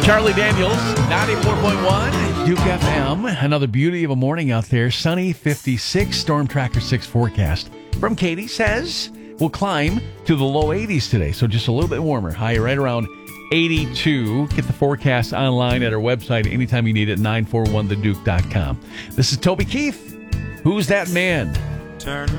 Charlie Daniels, 94.1 Duke FM. Another beauty of a morning out there. Sunny, 56, Storm Tracker 6 forecast. From Katie says we'll climb to the low 80s today, so just a little bit warmer. High right around 82. Get the forecast online at our website anytime you need it, 941theduke.com. This is Toby Keith. Who's that man? Turn